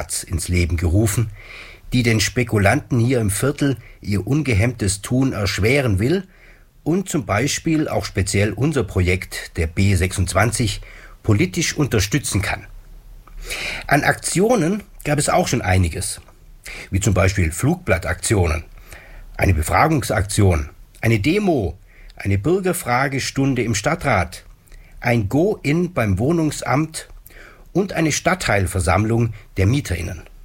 Stadtrats ins Leben gerufen, die den Spekulanten hier im Viertel ihr ungehemmtes Tun erschweren will und zum Beispiel auch speziell unser Projekt der B26 politisch unterstützen kann. An Aktionen gab es auch schon einiges, wie zum Beispiel Flugblattaktionen, eine Befragungsaktion, eine Demo, eine Bürgerfragestunde im Stadtrat, ein Go-In beim Wohnungsamt und eine Stadtteilversammlung der MieterInnen.